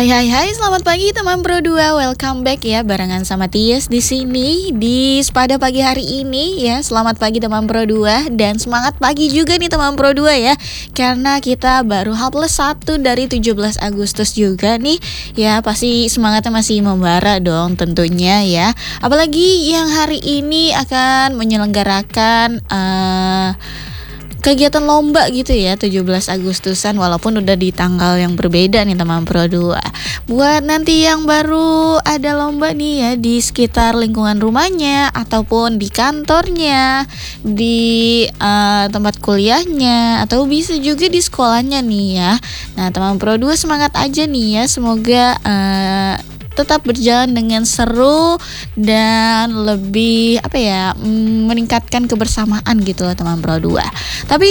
Hai, selamat pagi teman Pro 2. Welcome back ya barengan sama Tias di sini di pada pagi hari ini ya. Selamat pagi teman Pro 2 dan semangat pagi juga nih teman Pro 2 ya. Karena kita baru H+1 dari 17 Agustus juga nih. Ya, pasti semangatnya masih membara dong tentunya ya. Apalagi yang hari ini akan menyelenggarakan kegiatan lomba gitu ya 17 Agustusan walaupun udah di tanggal yang berbeda nih teman Pro 2. Buat nanti yang baru ada lomba nih ya di sekitar lingkungan rumahnya ataupun di kantornya, di tempat kuliahnya atau bisa juga di sekolahnya nih ya. Nah, teman Pro 2 semangat aja nih ya. Semoga tetap berjalan dengan seru dan lebih meningkatkan kebersamaan gitu loh teman Pro 2. Tapi